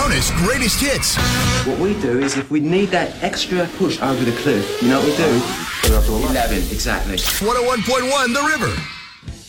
bonus greatest hits. What we do is if we need that extra push over the cliff, you know what we do? 11, exactly. 101.1 The River.